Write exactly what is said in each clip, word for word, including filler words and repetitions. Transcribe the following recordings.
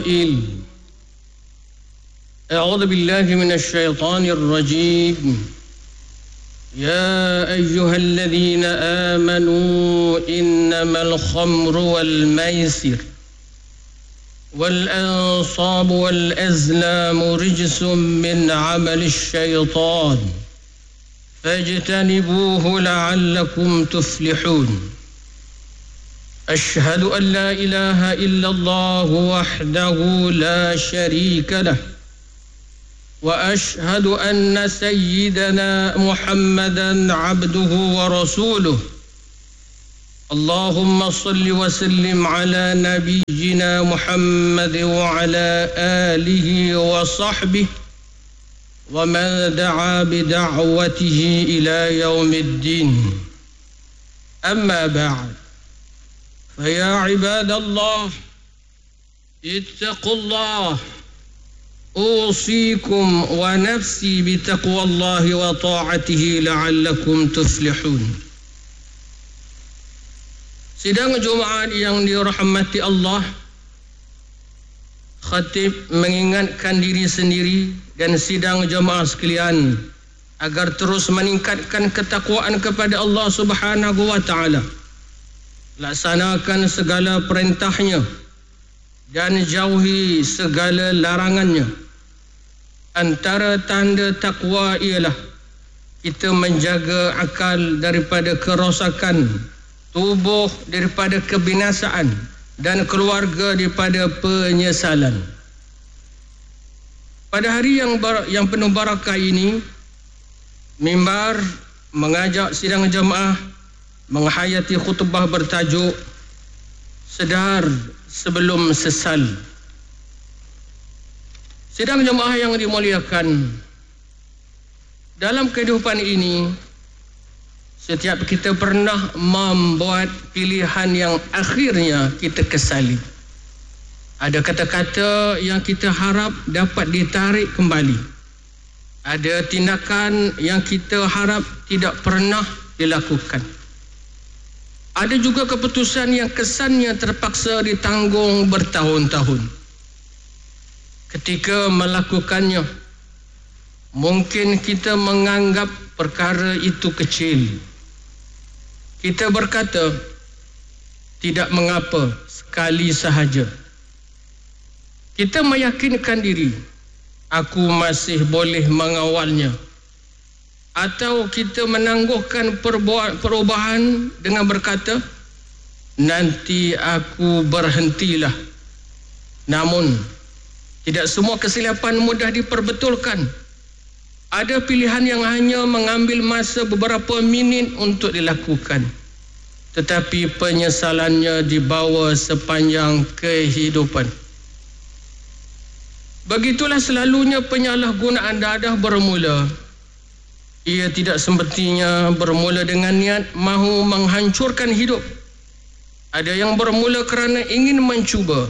القائل أعوذ بالله من الشيطان الرجيم يا أيها الذين آمنوا إنما الخمر والميسر والأنصاب والأزلام رجس من عمل الشيطان فاجتنبوه لعلكم تفلحون أشهد أن لا إله إلا الله وحده لا شريك له وأشهد أن سيدنا محمدا عبده ورسوله اللهم صل وسلم على نبينا محمد وعلى آله وصحبه ومن دعا بدعوته إلى يوم الدين أما بعد فيا عباد الله اتقوا الله أوصيكم ونفسي بتقوى الله وطاعته لعلكم تفلحون. Sidang Jumaat yang dirahmati Allah, khatib mengingatkan diri sendiri dan sidang jemaah sekalian agar terus meningkatkan ketakwaan kepada Allah Subhanahu wa taala. Laksanakan segala perintahnya dan jauhi segala larangannya. Antara tanda takwa ialah kita menjaga akal daripada kerosakan, tubuh daripada kebinasaan dan keluarga daripada penyesalan. Pada hari yang bar- yang penuh barakah ini, mimbar mengajak sidang jemaah menghayati khutbah bertajuk Sedar Sebelum Sesal. Sidang jemaah yang dimuliakan, dalam kehidupan ini setiap kita pernah membuat pilihan yang akhirnya kita kesali. Ada kata-kata yang kita harap dapat ditarik kembali. Ada tindakan yang kita harap tidak pernah dilakukan. Ada juga keputusan yang kesannya terpaksa ditanggung bertahun-tahun. Ketika melakukannya, mungkin kita menganggap perkara itu kecil. Kita berkata, tidak mengapa, sekali sahaja. Kita meyakinkan diri, aku masih boleh mengawalnya. Atau kita menangguhkan perubahan dengan berkata, nanti aku berhentilah. Namun, tidak semua kesilapan mudah diperbetulkan. Ada pilihan yang hanya mengambil masa beberapa minit untuk dilakukan, tetapi penyesalannya dibawa sepanjang kehidupan. Begitulah selalunya penyalahgunaan dadah bermula. Ia tidak semestinya bermula dengan niat mahu menghancurkan hidup. Ada yang bermula kerana ingin mencuba.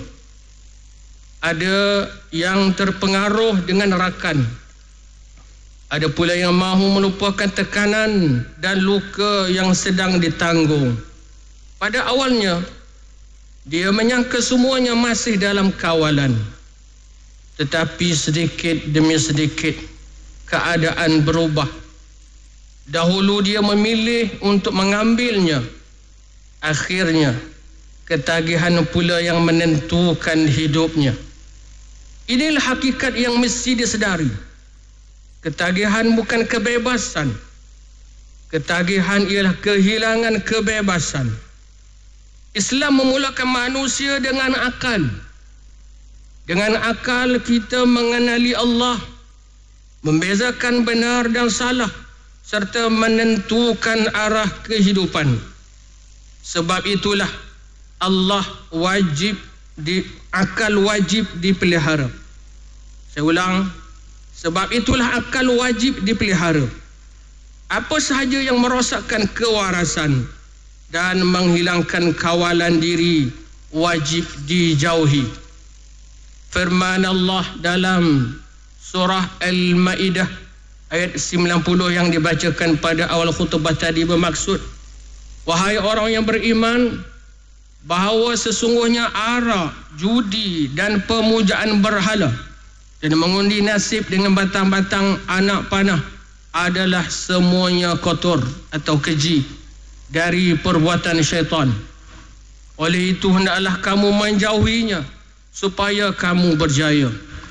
Ada yang terpengaruh dengan rakan. Ada pula yang mahu melupakan tekanan dan luka yang sedang ditanggung. Pada awalnya, dia menyangka semuanya masih dalam kawalan. Tetapi sedikit demi sedikit, keadaan berubah. Dahulu dia memilih untuk mengambilnya. Akhirnya, ketagihan pula yang menentukan hidupnya. Inilah hakikat yang mesti disedari. Ketagihan bukan kebebasan. Ketagihan ialah kehilangan kebebasan. Islam memulakan manusia dengan akal. Dengan akal kita mengenali Allah, membezakan benar dan salah, serta menentukan arah kehidupan. Sebab itulah Allah wajib di akal wajib dipelihara. Saya ulang, sebab itulah akal wajib dipelihara. Apa sahaja yang merosakkan kewarasan dan menghilangkan kawalan diri wajib dijauhi. Firman Allah dalam surah Al-Maidah ayat sembilan puluh yang dibacakan pada awal khutbah tadi bermaksud, wahai orang yang beriman, bahawa sesungguhnya arak, judi dan pemujaan berhala dan mengundi nasib dengan batang-batang anak panah adalah semuanya kotor atau keji dari perbuatan syaitan. Oleh itu hendaklah kamu menjauhinya supaya kamu berjaya.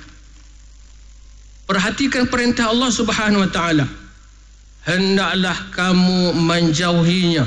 Perhatikan perintah Allah Subhanahu wa taala. Hendaklah kamu menjauhinya.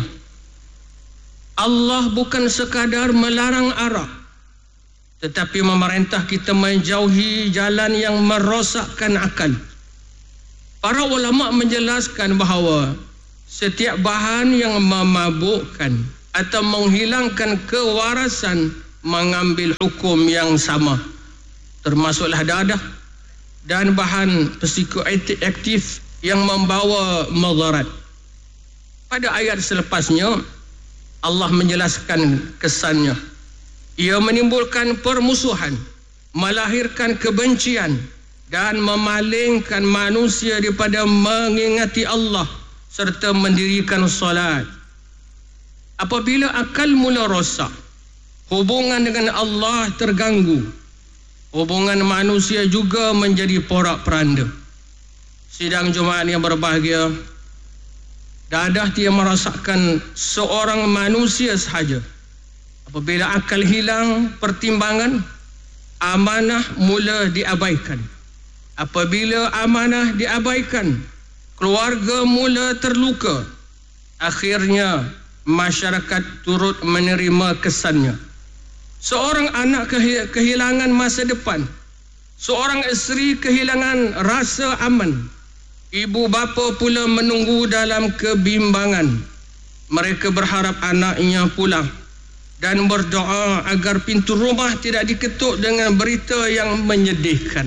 Allah bukan sekadar melarang arak, tetapi memerintah kita menjauhi jalan yang merosakkan akal. Para ulama menjelaskan bahawa setiap bahan yang memabukkan atau menghilangkan kewarasan mengambil hukum yang sama, termasuklah dadah dan bahan psikoaktif yang membawa madarat. Pada ayat selepasnya Allah menjelaskan kesannya. Ia menimbulkan permusuhan, melahirkan kebencian dan memalingkan manusia daripada mengingati Allah serta mendirikan solat. Apabila akal mula rosak, hubungan dengan Allah terganggu, hubungan manusia juga menjadi porak-peranda. Sidang Jumaat yang berbahagia, dadah tidak merasakan seorang manusia sahaja. Apabila akal hilang pertimbangan, amanah mula diabaikan. Apabila amanah diabaikan, keluarga mula terluka. Akhirnya masyarakat turut menerima kesannya. Seorang anak kehilangan masa depan. Seorang isteri kehilangan rasa aman. Ibu bapa pula menunggu dalam kebimbangan. Mereka berharap anaknya pulang dan berdoa agar pintu rumah tidak diketuk dengan berita yang menyedihkan.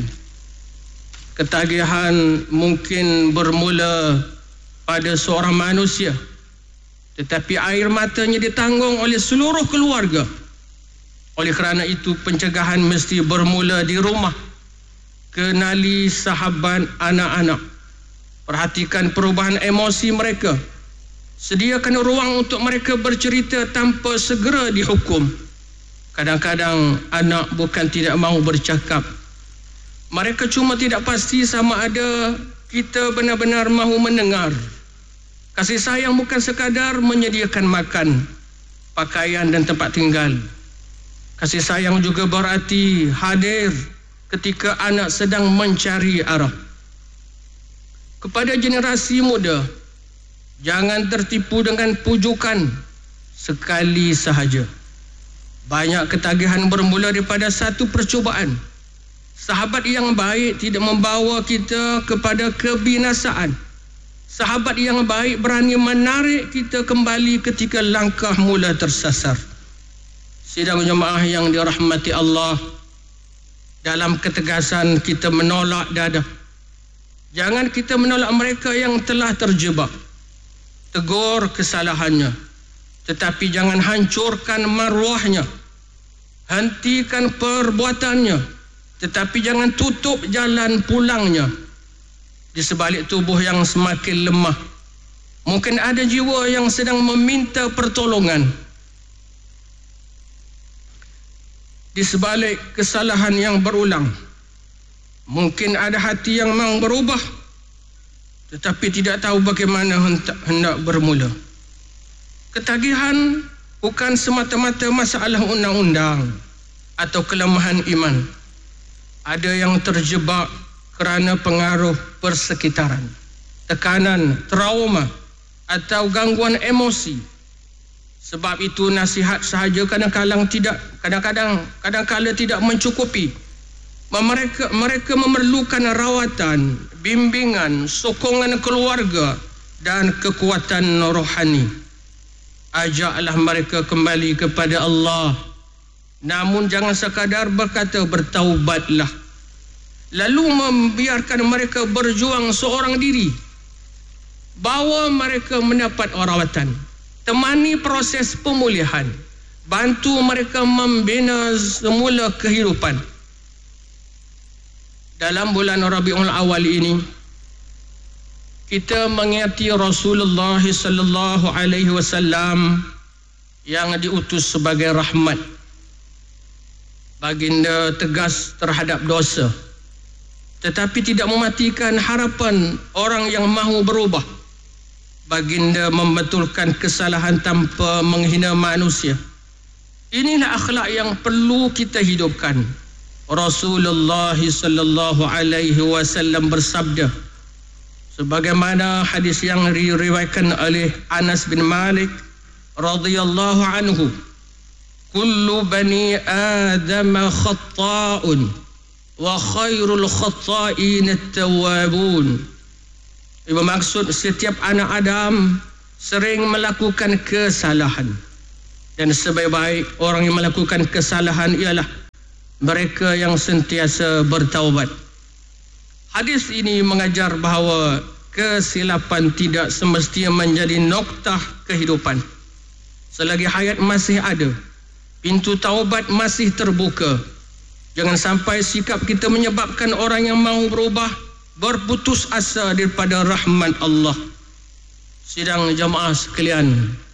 Ketagihan mungkin bermula pada seorang manusia, tetapi air matanya ditanggung oleh seluruh keluarga. Oleh kerana itu, pencegahan mesti bermula di rumah. Kenali sahabat anak-anak. Perhatikan perubahan emosi mereka. Sediakan ruang untuk mereka bercerita tanpa segera dihukum. Kadang-kadang anak bukan tidak mahu bercakap. Mereka cuma tidak pasti sama ada kita benar-benar mahu mendengar. Kasih sayang bukan sekadar menyediakan makan, pakaian dan tempat tinggal. Kasih sayang juga berarti hadir ketika anak sedang mencari arah. Kepada generasi muda, jangan tertipu dengan pujukan sekali sahaja. Banyak ketagihan bermula daripada satu percubaan. Sahabat yang baik tidak membawa kita kepada kebinasaan. Sahabat yang baik berani menarik kita kembali ketika langkah mula tersasar. Sidang jemaah yang dirahmati Allah, dalam ketegasan kita menolak dadah. Jangan kita menolak mereka yang telah terjebak. Tegur kesalahannya, tetapi jangan hancurkan maruahnya. Hentikan perbuatannya, tetapi jangan tutup jalan pulangnya. Di sebalik tubuh yang semakin lemah, mungkin ada jiwa yang sedang meminta pertolongan. Di sebalik kesalahan yang berulang, mungkin ada hati yang mahu berubah, tetapi tidak tahu bagaimana hendak bermula. Ketagihan bukan semata-mata masalah undang-undang atau kelemahan iman. Ada yang terjebak kerana pengaruh persekitaran, tekanan, trauma atau gangguan emosi. Sebab itu nasihat sahaja kadang-kadang tidak kadang-kadang kadang-kala tidak mencukupi. Mereka mereka memerlukan rawatan, bimbingan, sokongan keluarga dan kekuatan rohani. Ajaklah mereka kembali kepada Allah. Namun jangan sekadar berkata bertaubatlah, lalu membiarkan mereka berjuang seorang diri. Bawa mereka mendapat rawatan. Temani proses pemulihan. Bantu mereka membina semula kehidupan. Dalam bulan Rabiul Awal ini, kita mengingati Rasulullah sallallahu alaihi wasallam yang diutus sebagai rahmat. Baginda tegas terhadap dosa, tetapi tidak mematikan harapan orang yang mahu berubah. Baginda membetulkan kesalahan tanpa menghina manusia. Inilah akhlak yang perlu kita hidupkan. Rasulullah sallallahu alaihi wasallam bersabda, sebagaimana hadis yang diriwayatkan oleh Anas bin Malik radhiyallahu anhu, kullu bani Adam khata'un wa khairul khata'in at-tawwabun. Bermaksud setiap anak Adam sering melakukan kesalahan, dan sebaik-baik orang yang melakukan kesalahan ialah mereka yang sentiasa bertaubat. Hadis ini mengajar bahawa kesilapan tidak semestinya menjadi noktah kehidupan. Selagi hayat masih ada, pintu taubat masih terbuka. Jangan sampai sikap kita menyebabkan orang yang mahu berubah berputus asa daripada rahmat Allah. Sidang jamaah sekalian,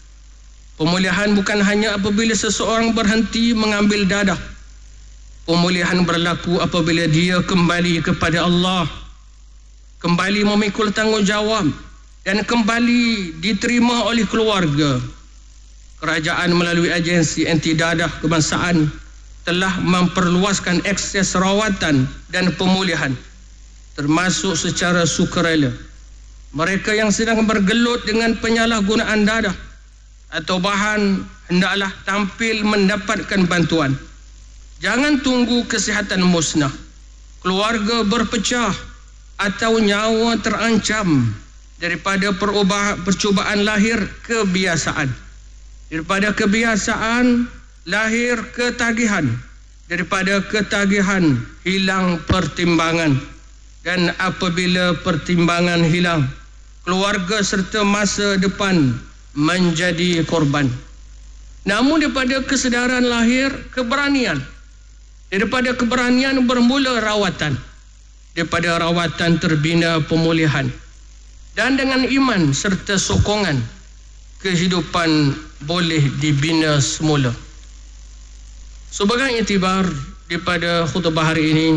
pemulihan bukan hanya apabila seseorang berhenti mengambil dadah. Pemulihan berlaku apabila dia kembali kepada Allah, kembali memikul tanggungjawab, dan kembali diterima oleh keluarga. Kerajaan melalui agensi anti dadah kebangsaan telah memperluaskan akses rawatan dan pemulihan, termasuk secara sukarela. Mereka yang sedang bergelut dengan penyalahgunaan dadah atau bahan hendaklah tampil mendapatkan bantuan. Jangan tunggu kesihatan musnah, keluarga berpecah atau nyawa terancam daripada perubah, percubaan lahir kebiasaan. Daripada kebiasaan lahir ketagihan, daripada ketagihan hilang pertimbangan, dan apabila pertimbangan hilang, keluarga serta masa depan menjadi korban. Namun daripada kesedaran lahir keberanian, daripada keberanian bermula rawatan, daripada rawatan terbina pemulihan, dan dengan iman serta sokongan, kehidupan boleh dibina semula. Sebagai iktibar daripada khutbah hari ini,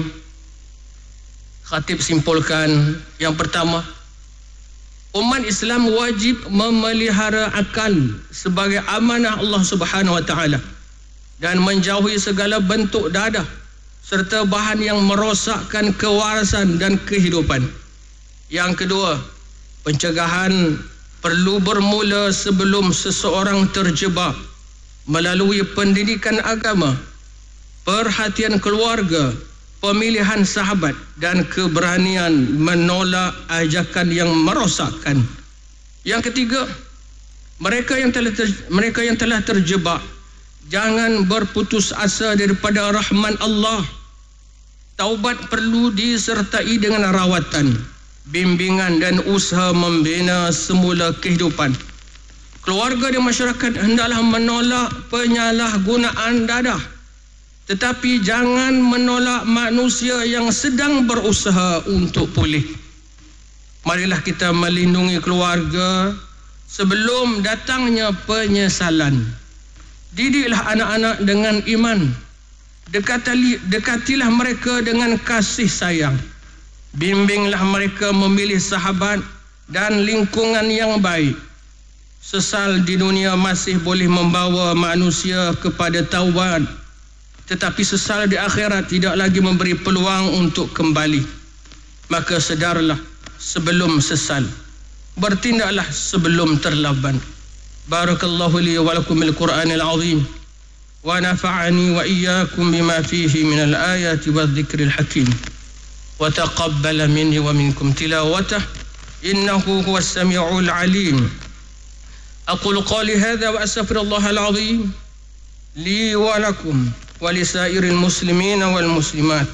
khatib simpulkan yang pertama, umat Islam wajib memelihara akal sebagai amanah Allah Subhanahu wa taala dan menjauhi segala bentuk dadah serta bahan yang merosakkan kewarasan dan kehidupan. Yang kedua, pencegahan perlu bermula sebelum seseorang terjebak melalui pendidikan agama, perhatian keluarga, pemilihan sahabat, dan keberanian menolak ajakan yang merosakkan. Yang ketiga, mereka yang telah ter, mereka yang telah terjebak jangan berputus asa daripada rahmat Allah. Taubat perlu disertai dengan rawatan, bimbingan, dan usaha membina semula kehidupan. Keluarga dan masyarakat hendaklah menolak penyalahgunaan dadah, tetapi jangan menolak manusia yang sedang berusaha untuk pulih. Marilah kita melindungi keluarga sebelum datangnya penyesalan. Didiklah anak-anak dengan iman. Dekatali, dekatilah mereka dengan kasih sayang. Bimbinglah mereka memilih sahabat dan lingkungan yang baik. Sesal di dunia masih boleh membawa manusia kepada taubat, tetapi sesal di akhirat tidak lagi memberi peluang untuk kembali. Maka sedarlah sebelum sesal, bertindaklah sebelum terlambat. Barakallahu li wa lakum bil Qur'anil azim wa nafa'ani wa iyyakum bima fihi min al ayati wadh-dhikril hakim wa taqabbala minni wa minkum tilawatah innahu huwas samiul alim. أقول قولي هذا وأستغفر الله العظيم لي ولكم ولسائر المسلمين والمسلمات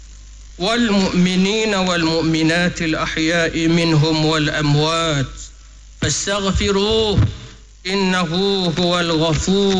والمؤمنين والمؤمنات الأحياء منهم والأموات فاستغفروه إنه هو الغفور